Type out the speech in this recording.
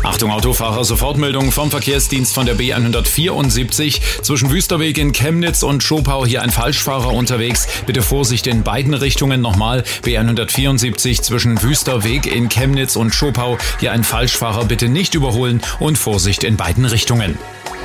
Achtung Autofahrer, Sofortmeldung vom Verkehrsdienst von der B174. Zwischen Wüsterweg in Chemnitz und Schopau hier ein Falschfahrer unterwegs. Bitte Vorsicht in beiden Richtungen. Nochmal B174 zwischen Wüsterweg in Chemnitz und Schopau. Hier ein Falschfahrer, bitte nicht überholen und Vorsicht in beiden Richtungen.